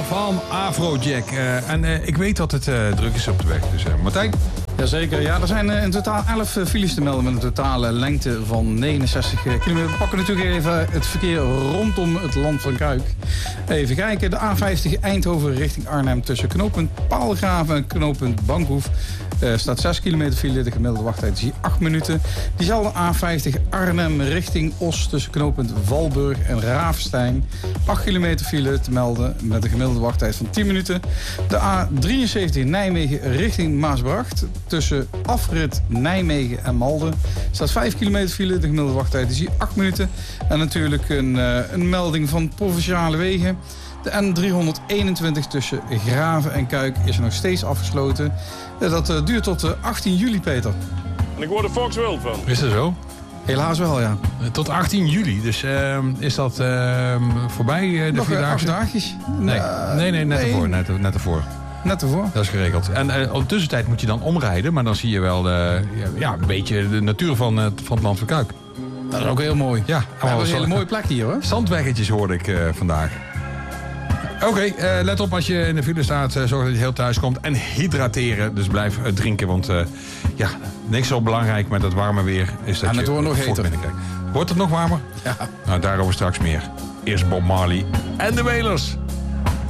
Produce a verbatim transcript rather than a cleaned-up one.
van Afrojack. Uh, en uh, ik weet dat het uh, druk is op de weg. Dus uh, Martijn? Jazeker, ja, er zijn uh, in totaal elf uh, files te melden met een totale lengte van negenenzestig kilometer. We pakken natuurlijk even het verkeer rondom het land van Kuik. Even kijken, de A vijftig Eindhoven richting Arnhem tussen knooppunt Paalgraven en knooppunt Bankhoef. Er uh, staat zes kilometer file, de gemiddelde wachttijd is hier acht minuten. Diezelfde A vijftig Arnhem richting Os tussen knooppunt Valburg en Ravenstein. acht kilometer file te melden met een gemiddelde wachttijd van tien minuten. De A drieënzeventig Nijmegen richting Maasbracht tussen afrit Nijmegen en Malden staat vijf kilometer file, de gemiddelde wachttijd is hier acht minuten. En natuurlijk een, uh, een melding van provinciale wegen. De N driehonderdeenentwintig tussen Graven en Kuik is nog steeds afgesloten. Dat uh, duurt tot uh, achttien juli, Peter. En ik word er Fox World van. Is dat zo? Helaas wel, ja. Tot achttien juli, dus uh, is dat uh, voorbij uh, de nog vierdaagse? acht dagjes? Nee, uh, nee, nee, net nee. ervoor. Net, net ervoor. Net ervoor. Dat is geregeld. En uh, op de tussentijd moet je dan omrijden, maar dan zie je wel de, ja, een beetje de natuur van, uh, van het land van Kuik. Dat is ook heel mooi. Ja, we hebben een hele mooie plek hier, hoor. Zandweggetjes hoorde ik uh, vandaag. Oké, okay, uh, let op als je in de file staat. Uh, zorg dat je heel thuis komt. En hydrateren. Dus blijf uh, drinken. Want uh, ja, niks zo belangrijk met het warme weer is dat en je... het wordt nog heter. Wordt het nog warmer? Ja. Nou, daarover straks meer. Eerst Bob Marley en de Wailers.